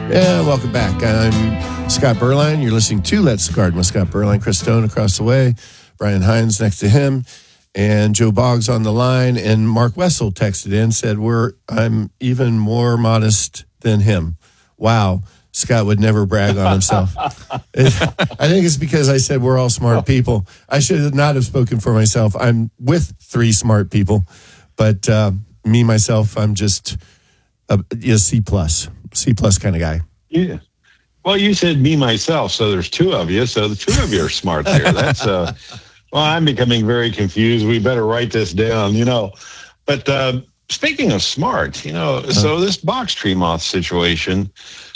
Yeah, welcome back. I'm Scott Berline. You're listening to Let's Garden with Scott Berline. Chris Stone across the way, Brian Hines next to him, and Joe Boggs on the line. And Mark Wessel texted in, said, I'm even more modest than him. Wow. Scott would never brag on himself. I think it's because I said we're all smart people. I should not have spoken for myself. I'm with three smart people, but me, myself, I'm just a C plus kind of guy. Yeah. Well, you said me, myself, so there's two of you. So the two of you are smart there. That's, well, I'm becoming very confused. We better write this down, But speaking of smart, so this box tree moth situation,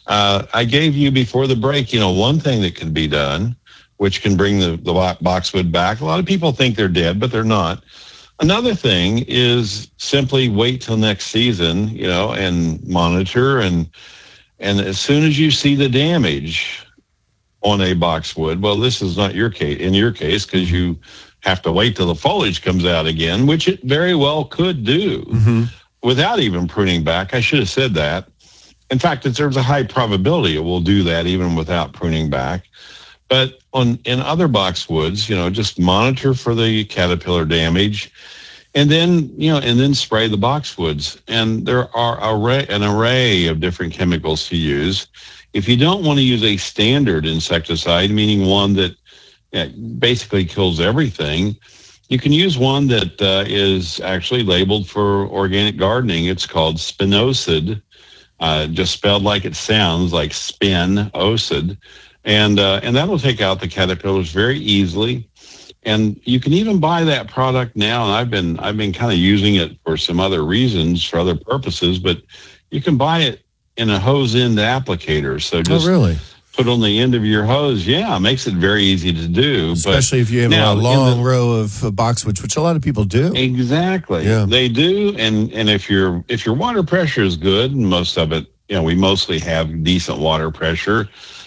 I gave you before the break, one thing that can be done, which can bring the boxwood back. A lot of people think they're dead, but they're not. Another thing is simply wait till next season, and monitor. And as soon as you see the damage on a boxwood, well, this is not in your case, because you have to wait till the foliage comes out again, which it very well could do without even pruning back. I should have said that. In fact, there's a high probability it will do that even without pruning back. But in other boxwoods, just monitor for the caterpillar damage, and then spray the boxwoods. And there are an array of different chemicals to use. If you don't want to use a standard insecticide, meaning one that basically kills everything, you can use one that is actually labeled for organic gardening. It's called spinosad, just spelled like it sounds, like spinosad. And that'll take out the caterpillars very easily. And you can even buy that product now. And I've been kind of using it for some other reasons, for other purposes, but you can buy it in a hose end applicator. So just put on the end of your hose. Yeah, it makes it very easy to do. Especially if you have a long row of boxwoods, which a lot of people do. Exactly. Yeah. They do. And if your water pressure is good, and most of it, we mostly have decent water pressure,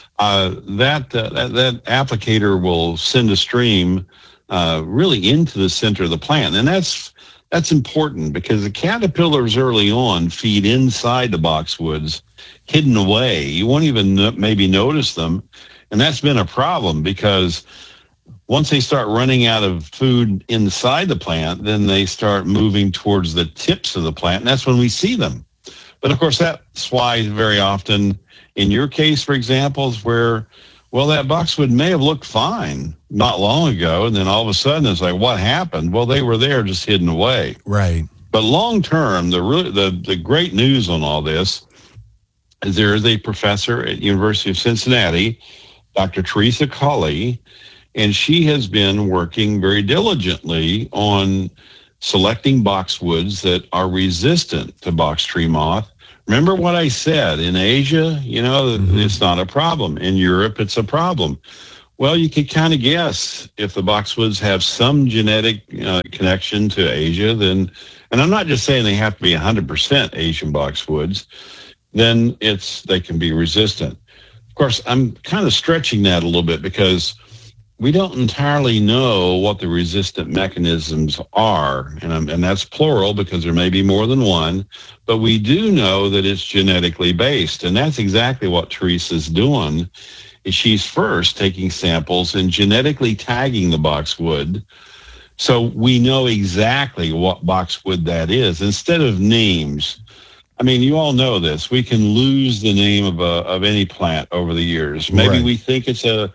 that applicator will send a stream really into the center of the plant. And that's important, because the caterpillars early on feed inside the boxwoods, hidden away. You won't even maybe notice them. And that's been a problem, because once they start running out of food inside the plant, then they start moving towards the tips of the plant. And that's when we see them. But of course, that's why very often, in your case, for example, is where, well, that boxwood may have looked fine not long ago, and then all of a sudden it's like, what happened? Well, they were there, just hidden away. Right. But long term, the great news on all this is there is a professor at University of Cincinnati, Dr. Teresa Colley, and she has been working very diligently on selecting boxwoods that are resistant to box tree moth. Remember what I said, in Asia, it's not a problem. In Europe, it's a problem. Well, you could kind of guess if the boxwoods have some genetic connection to Asia, then, and I'm not just saying they have to be 100% Asian boxwoods, then they can be resistant. Of course, I'm kind of stretching that a little bit, because we don't entirely know what the resistant mechanisms are, and that's plural, because there may be more than one, but we do know that it's genetically based, and that's exactly what Teresa's doing. Is she's first taking samples and genetically tagging the boxwood, so we know exactly what boxwood that is, instead of names. I mean, you all know this. We can lose the name of any plant over the years. Maybe we think it's so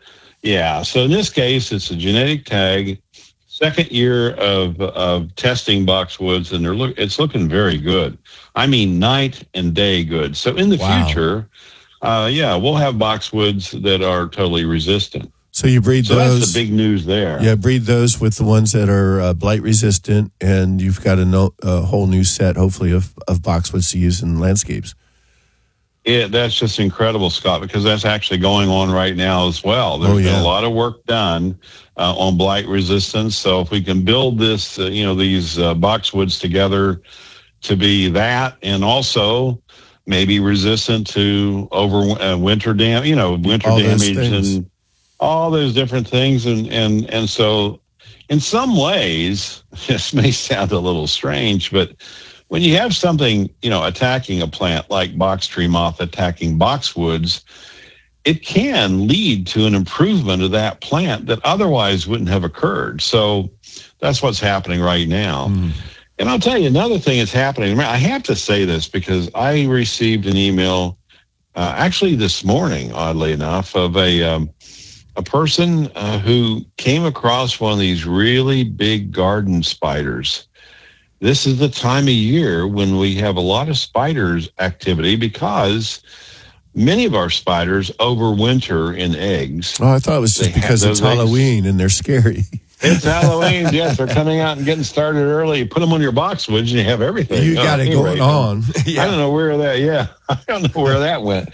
in this case, it's a genetic tag, second year of testing boxwoods, and it's looking very good. I mean, night and day good. So in the future, we'll have boxwoods that are totally resistant. So you breed those. That's the big news there. Yeah, breed those with the ones that are blight resistant, and you've got a whole new set, hopefully, of boxwoods to use in landscapes. Yeah, that's just incredible, Scott, because that's actually going on right now as well. There's been a lot of work done on blight resistance. So if we can build this, these boxwoods together to be that, and also maybe resistant to winter damage, winter damage and all those different things. And so in some ways, this may sound a little strange, but when you have something, attacking a plant like box tree moth attacking boxwoods, it can lead to an improvement of that plant that otherwise wouldn't have occurred. So that's what's happening right now. And I'll tell you another thing that's happening. I have to say this because I received an email actually this morning, oddly enough, of a person who came across one of these really big garden spiders. This is the time of year when we have a lot of spiders activity because many of our spiders overwinter in eggs. Oh, I thought it was just because it's Halloween and they're scary. It's Halloween, yes. They're coming out and getting started early. You put them on your boxwoods and you have everything. You got it going on. I don't know where that, I don't know where that went.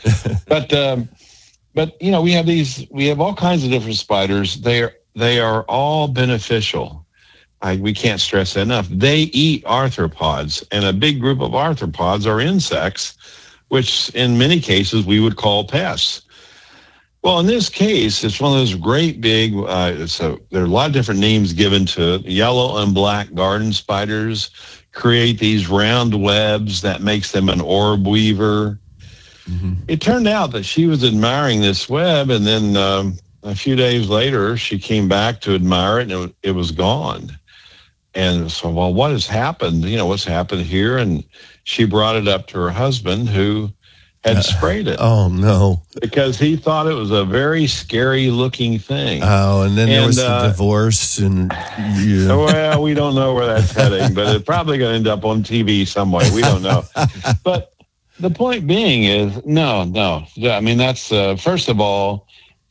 But we have all kinds of different spiders. They are all beneficial. We can't stress that enough. They eat arthropods, and a big group of arthropods are insects, which in many cases we would call pests. Well, in this case, it's one of those great big, there are a lot of different names given to it. Yellow and black garden spiders create these round webs that makes them an orb weaver. It turned out that she was admiring this web, and then a few days later, she came back to admire it, and it was gone. And so, well, what has happened? What's happened here? And she brought it up to her husband, who had sprayed it. Oh, no. Because he thought it was a very scary looking thing. Oh, and then there was the divorce. And well, we don't know where that's heading, but it's probably going to end up on TV some way. We don't know. But the point being is, no. I mean, that's, first of all,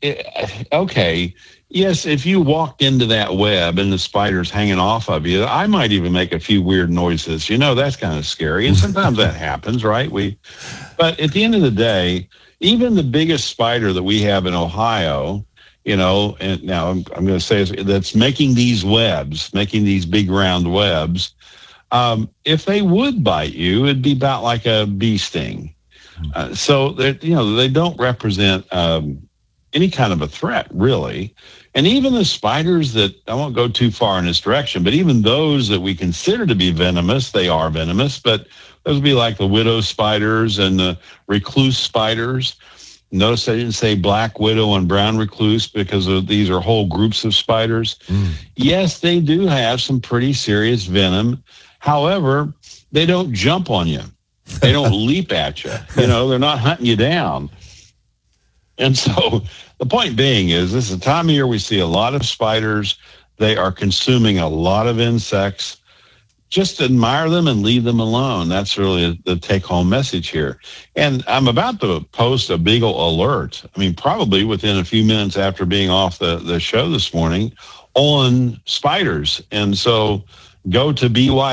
okay. Yes, if you walked into that web and the spider's hanging off of you, I might even make a few weird noises. That's kind of scary. And sometimes that happens, right? But at the end of the day, even the biggest spider that we have in Ohio, and now I'm going to say that's making these webs, making these big round webs, if they would bite you, it'd be about like a bee sting. So they don't represent any kind of a threat, really. And even the spiders that, I won't go too far in this direction, but even those that we consider to be venomous, they are venomous, but those would be like the widow spiders and the recluse spiders. Notice I didn't say black widow and brown recluse because these are whole groups of spiders. Yes, they do have some pretty serious venom. However, they don't jump on you. They don't leap at you. They're not hunting you down. And so the point being is this is the time of year we see a lot of spiders. They are consuming a lot of insects. Just admire them and leave them alone. That's really the take-home message here. And I'm about to post a Beagle alert, probably within a few minutes after being off the show this morning, on spiders. And so go to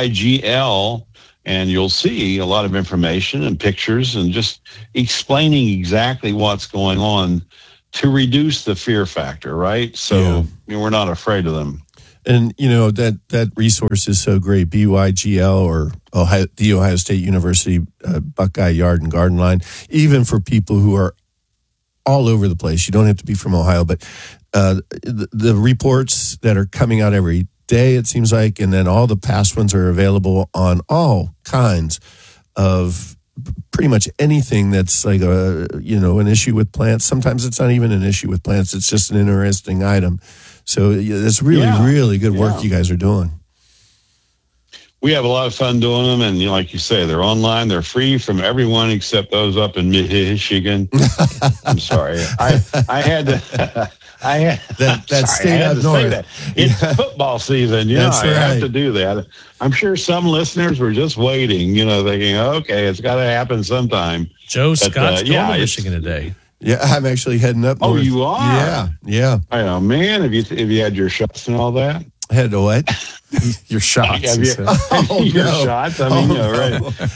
BYGL, and you'll see a lot of information and pictures and just explaining exactly what's going on to reduce the fear factor, right? So we're not afraid of them. And, that resource is so great, BYGL or the Ohio State University Buckeye Yard and Garden Line, even for people who are all over the place. You don't have to be from Ohio, but the reports that are coming out every day, it seems like, and then all the past ones are available on all kinds of pretty much anything that's like an issue with plants. Sometimes it's not even an issue with plants. It's just an interesting item. So it's really good work you guys are doing. We have a lot of fun doing them, and like you say, they're online. They're free from everyone except those up in Michigan. I'm sorry, I had to. That state up north. It's football season. I have to do that. I'm sure some listeners were just waiting, thinking, okay, it's got to happen sometime. Joe Scott's going to Michigan today. Yeah, I'm actually heading up north. Oh, you are? Yeah. I know, man. Have you had your shots and all that? Had to what? Your shots. Your shots. Right.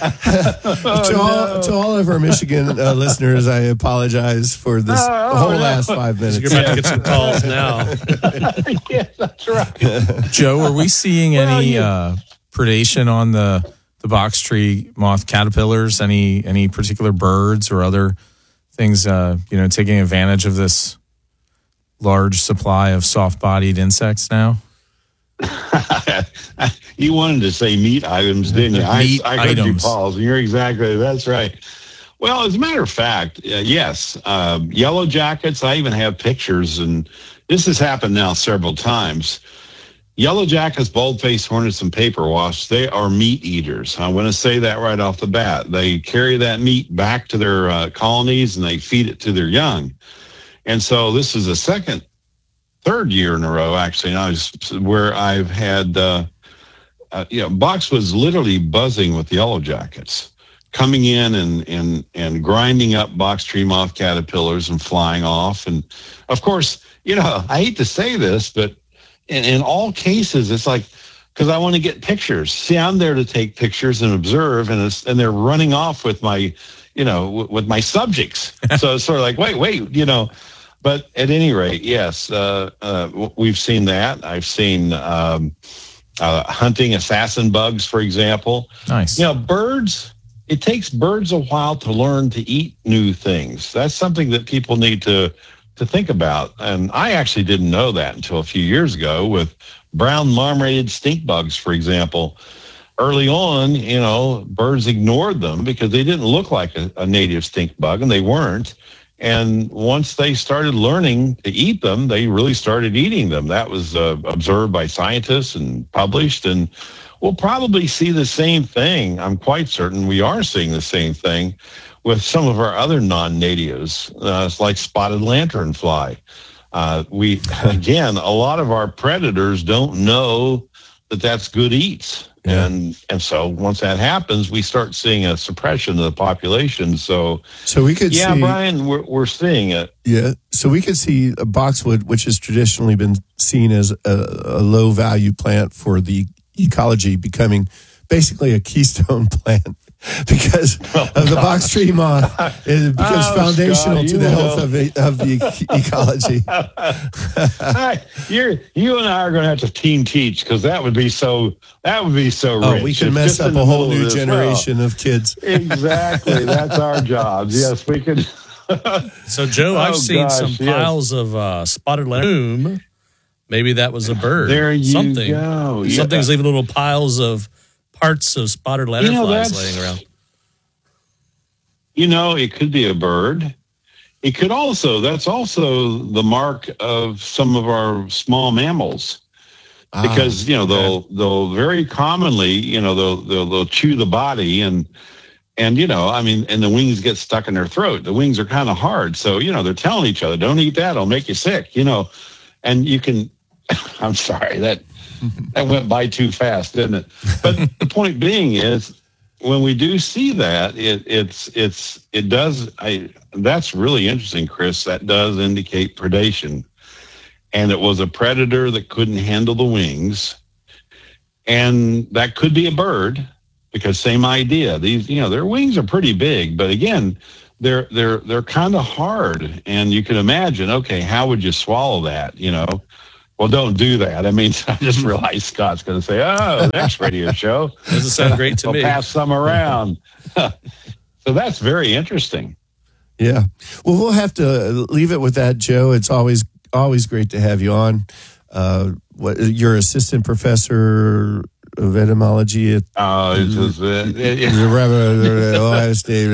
To all of our Michigan listeners, I apologize for this whole last 5 minutes. You're about to get some calls now. Yes, that's right. Joe, are we seeing any predation on the box tree moth caterpillars? Any particular birds or other things, taking advantage of this large supply of soft-bodied insects now? You wanted to say meat items, didn't you? Meat I heard items. you pause. You're exactly, that's right. Well, as a matter of fact, yes, Yellow Jackets, I even have pictures, and this has happened now several times. Yellow Jackets, bald-faced hornets, and paper wasps, they are meat eaters. I want to say that right off the bat. They carry that meat back to their colonies, and they feed it to their young. And so this is the third year in a row, actually, where I've had, Box was literally buzzing with Yellow Jackets, coming in and grinding up box tree moth caterpillars and flying off. And of course, I hate to say this, but in all cases, it's like, because I want to get pictures. See, I'm there to take pictures and observe, and they're running off with my, with my subjects. So it's sort of like, wait, But at any rate, yes, we've seen that. I've seen hunting assassin bugs, for example. Nice. Birds. It takes birds a while to learn to eat new things. That's something that people need to think about. And I actually didn't know that until a few years ago with brown marmorated stink bugs, for example. Early on, birds ignored them because they didn't look like a native stink bug, and they weren't. And once they started learning to eat them, they really started eating them. That was observed by scientists and published. And we'll probably see the same thing. I'm quite certain we are seeing the same thing with some of our other non-natives, like spotted lanternfly. A lot of our predators don't know that that's good eats. Yeah. And so once that happens, we start seeing a suppression of the population. So we could see, Brian, we're seeing it. Yeah. So we could see a boxwood, which has traditionally been seen as a low value plant for the ecology, becoming basically a keystone plant because of the box tree moth. It becomes foundational to the health of the ecology. You and I are going to have to team teach, because that would be so rich. We can mess up a whole new generation of kids. Exactly. That's our jobs. Yes, we can. So, Joe, I've seen some piles of spotted lantern. Maybe that was a bird. There you Something. go. Yeah. Something's leaving little piles of parts of spotted lanternflies laying around. It could be a bird. It could that's also the mark of some of our small mammals. Because, they'll very commonly, they'll chew the body and the wings get stuck in their throat. The wings are kind of hard. So, they're telling each other, don't eat that, it'll make you sick, and you can, I'm sorry, that went by too fast, didn't it? But the point being is, when we do see that, that's really interesting, Chris. That does indicate predation. And it was a predator that couldn't handle the wings. And that could be a bird, because same idea. These, their wings are pretty big, but again, they're kind of hard. And you can imagine, okay, how would you swallow that, Well, don't do that. I mean, I just realized Scott's going to say, next radio show. Doesn't sound great to me. We'll pass some around. So that's very interesting. Yeah. Well, we'll have to leave it with that, Joe. It's always great to have you on. You're assistant professor of etymology at Ohio State.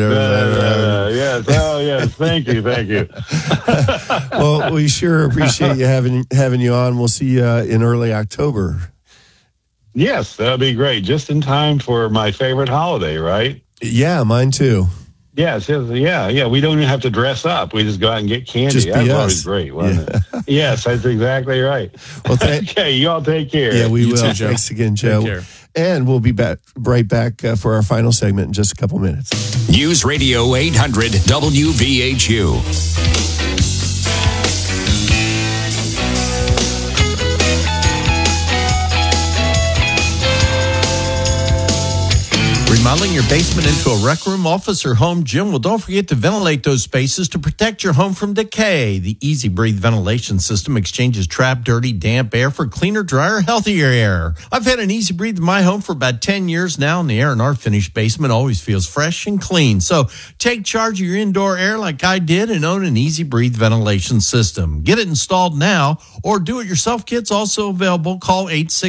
Yes. Thank you. Well, we sure appreciate you having you on. We'll see you in early October. Yes, that'll be great. Just in time for my favorite holiday, right? Yeah, mine too. Yes, yeah. We don't even have to dress up. We just go out and get candy. Just be That's us. always great, wasn't it? Yes, that's exactly right. Well, okay, you all take care. Yeah, we You will. too, Joe. Thanks again, Joe. Take care. And we'll be right back for our final segment in just a couple minutes. News Radio 800 WVHU. Remodeling your basement into a rec room, office, or home gym? Well, don't forget to ventilate those spaces to protect your home from decay. The Easy Breathe ventilation system exchanges trapped, dirty, damp air for cleaner, drier, healthier air. I've had an Easy Breathe in my home for about 10 years now, and the air in our finished basement always feels fresh and clean. So take charge of your indoor air like I did and own an Easy Breathe ventilation system. Get it installed now, or do-it-yourself kits also available. Call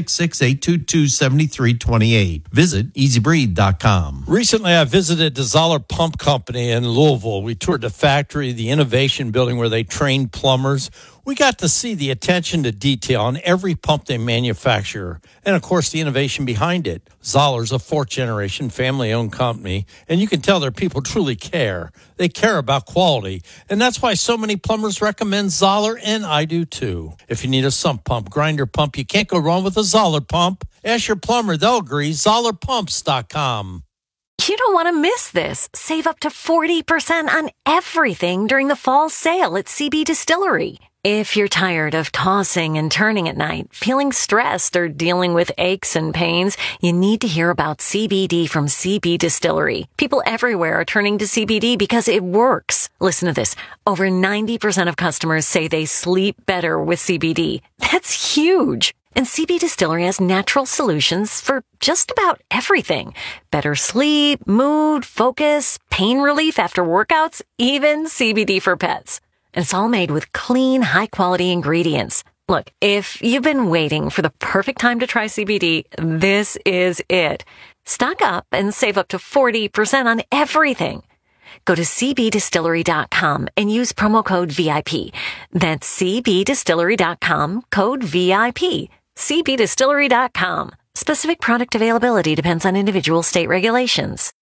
866-822-7328. Visit easybreathe.com. Recently, I visited the Zoller Pump Company in Louisville. We toured the factory, the innovation building where they train plumbers. We got to see the attention to detail on every pump they manufacture, and of course, the innovation behind it. Zoller's a fourth-generation family-owned company, and you can tell their people truly care. They care about quality, and that's why so many plumbers recommend Zoller, and I do too. If you need a sump pump, grinder pump, you can't go wrong with a Zoller pump. Ask your plumber, they'll agree. ZollerPumps.com. You don't want to miss this. Save up to 40% on everything during the fall sale at CB Distillery. If you're tired of tossing and turning at night, feeling stressed, or dealing with aches and pains, you need to hear about CBD from CB Distillery. People everywhere are turning to CBD because it works. Listen to this. Over 90% of customers say they sleep better with CBD. That's huge. And CB Distillery has natural solutions for just about everything. Better sleep, mood, focus, pain relief after workouts, even CBD for pets. And it's all made with clean, high-quality ingredients. Look, if you've been waiting for the perfect time to try CBD, this is it. Stock up and save up to 40% on everything. Go to cbdistillery.com and use promo code VIP. That's cbdistillery.com, code VIP. cbdistillery.com. Specific product availability depends on individual state regulations.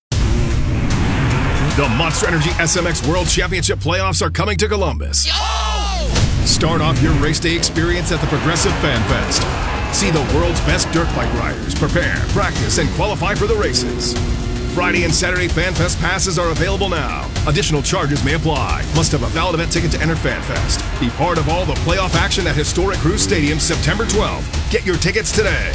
The Monster Energy SMX World Championship playoffs are coming to Columbus. Start off your race day experience at the Progressive Fan Fest. See the world's best dirt bike riders prepare, practice, and qualify for the races. Friday and Saturday Fan Fest passes are available now. Additional charges may apply. Must have a valid event ticket to enter Fan Fest. Be part of all the playoff action at historic Cruise Stadium September 12th. Get your tickets today.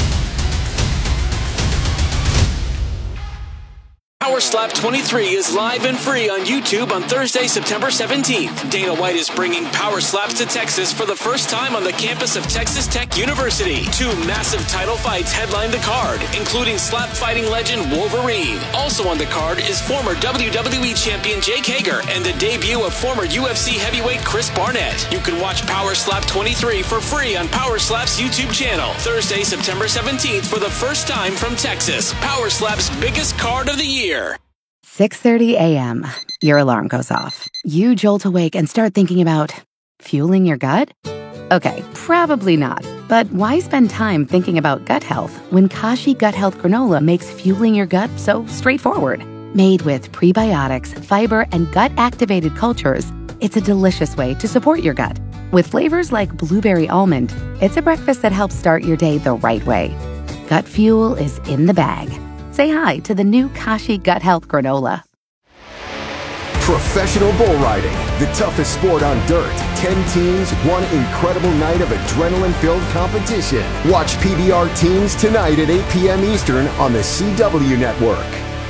Power Slap 23 is live and free on YouTube on Thursday, September 17th. Dana White is bringing Power Slaps to Texas for the first time on the campus of Texas Tech University. 2 massive title fights headline the card, including slap fighting legend Wolverine. Also on the card is former WWE champion Jake Hager and the debut of former UFC heavyweight Chris Barnett. You can watch Power Slap 23 for free on Power Slap's YouTube channel. Thursday, September 17th for the first time from Texas. Power Slap's biggest card of the year. 6:30 a.m. Your alarm goes off. You jolt awake and start thinking about fueling your gut? Okay, probably not. But why spend time thinking about gut health when Kashi Gut Health Granola makes fueling your gut so straightforward? Made with prebiotics, fiber, and gut-activated cultures, it's a delicious way to support your gut. With flavors like blueberry almond, it's a breakfast that helps start your day the right way. Gut fuel is in the bag. Say hi to the new Kashi Gut Health Granola. Professional bull riding, the toughest sport on dirt. 10 teams, one incredible night of adrenaline-filled competition. Watch PBR Teams tonight at 8 p.m. Eastern on the CW Network.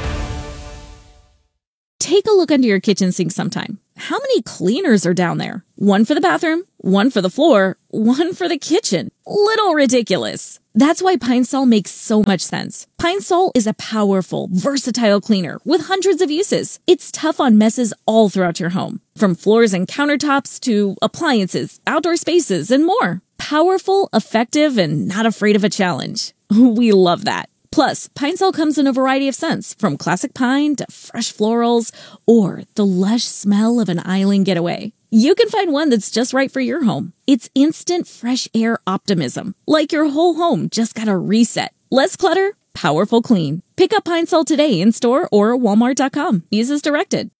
Take a look under your kitchen sink sometime. How many cleaners are down there? One for the bathroom, one for the floor, one for the kitchen. Little ridiculous. That's why Pine Sol makes so much sense. Pine Sol is a powerful, versatile cleaner with hundreds of uses. It's tough on messes all throughout your home, from floors and countertops to appliances, outdoor spaces, and more. Powerful, effective, and not afraid of a challenge. We love that. Plus, Pine Sol comes in a variety of scents, from classic pine to fresh florals or the lush smell of an island getaway. You can find one that's just right for your home. It's instant fresh air optimism, like your whole home just got a reset. Less clutter, powerful clean. Pick up Pine Sol today in store or Walmart.com. Use as directed.